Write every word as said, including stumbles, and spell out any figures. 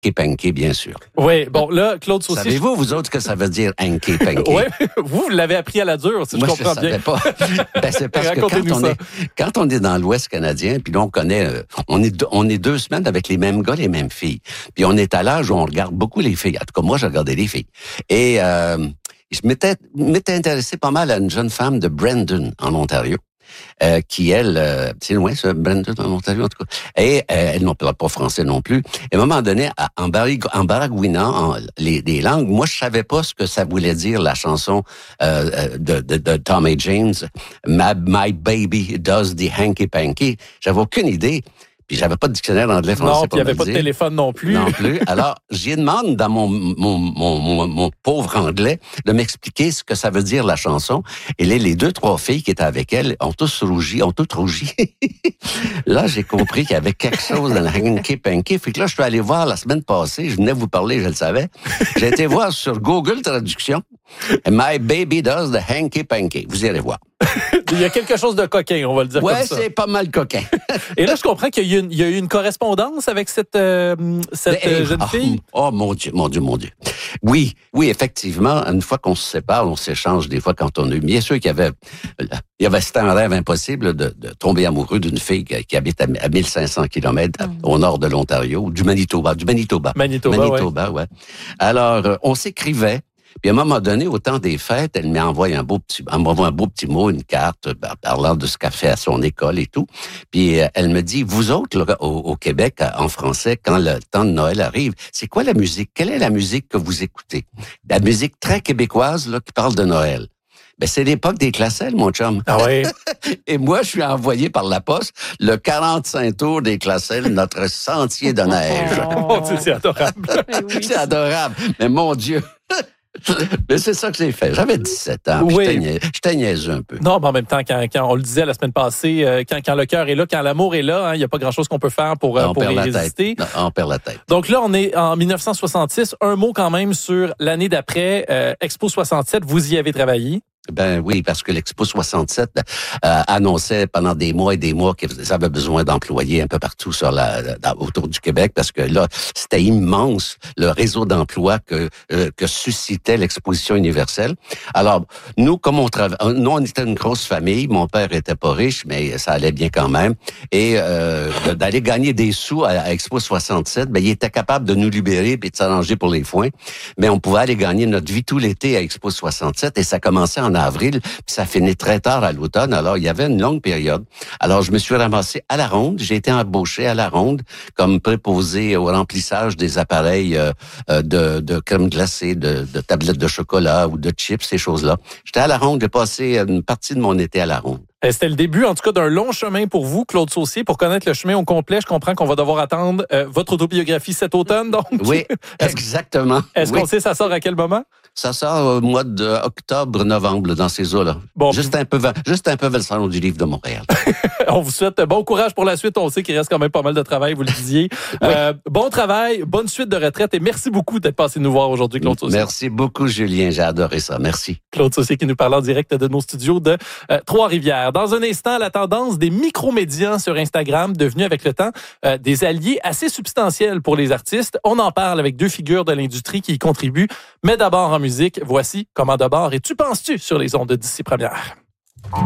hanky-panky, bien sûr. Oui, bon, là, Claude Saucier... Savez-vous, vous autres, que ça veut dire hanky-panky? Oui, vous, vous l'avez appris à la dure, si Moi, je comprends je bien. savais pas. Ben, c'est parce que quand on, est, quand on est dans l'Ouest canadien, puis là, on connaît... Euh, on, est, on est deux semaines avec les mêmes gars, les mêmes filles. Puis on est à l'âge où on regarde beaucoup les filles. En tout cas, moi, je regardais les filles. Et euh, je m'étais, m'étais intéressé pas mal à une jeune femme de Brandon, en Ontario. Euh, qui, elle, euh, c'est loin, ça, Brandon, en Ontario, en tout cas. Et euh, elle ne parle pas français non plus. Et à un moment donné, en, barig- en baragouinant en, les, les langues, moi, je savais pas ce que ça voulait dire, la chanson euh, de, de, de Tommy James, My, My Baby Does the Hanky Panky. J'avais aucune idée. Puis j'avais pas de dictionnaire anglais-français. Non, puis il n'y avait pas de téléphone non plus. Non plus. Alors, j'y demande dans mon, mon, mon, mon, mon pauvre anglais de m'expliquer ce que ça veut dire la chanson. Et là, les deux, trois filles qui étaient avec elle ont tous rougi, ont toutes rougi. Là, j'ai compris qu'il y avait quelque chose dans le hanky-panky. Fait que là, je suis allé voir la semaine passée, je venais vous parler, je le savais. J'ai été voir sur Google Traduction. My baby does the hanky-panky. Vous irez voir. Il y a quelque chose de coquin, on va le dire ouais, comme ça. Ouais, c'est pas mal coquin. Et là, je comprends qu'il y a eu une, il y a eu une correspondance avec cette, euh, cette Mais, euh, jeune oh, fille. Oh, mon Dieu, mon Dieu, mon Dieu. Oui, oui, effectivement, une fois qu'on se sépare, on s'échange des fois quand on est... Bien sûr qu'il y avait... Il y avait, c'était un rêve impossible de, de tomber amoureux d'une fille qui, qui habite à, à mille cinq cents kilomètres mm. au nord de l'Ontario, ou du Manitoba, du Manitoba. Manitoba, Manitoba, ouais. ouais. Alors, euh, on s'écrivait. Puis à un moment donné, au temps des fêtes, elle m'a envoyé un beau petit, elle m'envoie un beau petit mot, une carte, parlant de ce qu'elle fait à son école et tout. Puis elle me dit, vous autres, là, au, au Québec, en français, quand le temps de Noël arrive, c'est quoi la musique? Quelle est la musique que vous écoutez? La musique très québécoise, là, qui parle de Noël. Ben, c'est l'époque des Classelles, mon chum. Ah oui. Et moi, je suis envoyé par la poste le quarante-cinq tours des Classelles, notre sentier de neige. Oh, mon Dieu, c'est adorable. Oui. C'est adorable. Mais mon Dieu. Mais c'est ça que j'ai fait. J'avais dix-sept ans. Oui. J'étais niaiseux un peu. Non, mais en même temps, quand, quand on le disait la semaine passée, quand, quand le cœur est là, quand l'amour est là, il hein, n'y a pas grand-chose qu'on peut faire pour, on pour perd y la résister. Tête. Non, on perd la tête. Donc là, on est en dix-neuf cent soixante-six. Un mot quand même sur l'année d'après, euh, Expo soixante-sept. Vous y avez travaillé? Ben oui, parce que l'Expo soixante-sept euh, annonçait pendant des mois et des mois qu'ils avaient besoin d'employés un peu partout sur la, dans, autour du Québec, parce que là, c'était immense le réseau d'emplois que euh, que suscitait l'Exposition universelle. Alors, nous, comme on travaille, nous, on était une grosse famille. Mon père était pas riche, mais ça allait bien quand même. Et euh, d'aller gagner des sous à, à Expo soixante-sept, ben il était capable de nous libérer puis de s'arranger pour les foins. Mais on pouvait aller gagner notre vie tout l'été à Expo soixante-sept, et ça commençait en en avril, puis ça finit très tard à l'automne. Alors, il y avait une longue période. Alors, je me suis ramassé à la ronde. J'ai été embauché à la ronde comme préposé au remplissage des appareils euh, de, de crème glacée, de, de tablettes de chocolat ou de chips, ces choses-là. J'étais à la ronde. J'ai passé une partie de mon été à la ronde. C'était le début, en tout cas, d'un long chemin pour vous, Claude Saucier. Pour connaître le chemin au complet, je comprends qu'on va devoir attendre euh, votre autobiographie cet automne, donc. Oui, exactement. Est-ce oui. qu'on sait ça sort à quel moment? Ça sort au mois d'octobre-novembre, dans ces eaux-là. Bon, juste, un peu, juste un peu vers le Salon du Livre de Montréal. On vous souhaite bon courage pour la suite. On sait qu'il reste quand même pas mal de travail, vous le disiez. Oui. Euh, bon travail, bonne suite de retraite et merci beaucoup d'être passé nous voir aujourd'hui, Claude Saucier. Merci beaucoup, Julien. J'ai adoré ça. Merci. Claude Saucier qui nous parle en direct de nos studios de euh, Trois-Rivières. Dans un instant, la tendance des micromédias sur Instagram, devenus avec le temps euh, des alliés assez substantiels pour les artistes. On en parle avec deux figures de l'industrie qui y contribuent. Mais d'abord en musique, voici Comment d'abord et tu penses-tu sur les ondes de d'ici première.